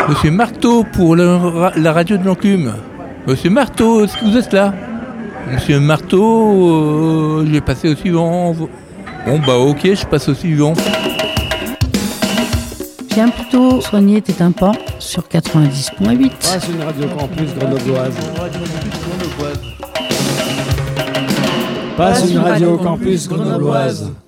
Monsieur Marteau pour la radio de l'Enclume. Monsieur Marteau, est-ce que vous êtes là? Monsieur Marteau, je vais passer au suivant. Bon bah ok, je passe au suivant. Viens plutôt soigner tes tympans sur 90.8. Ah, c'est une radio campus grenobloise. Passe une radio campus grenobloise.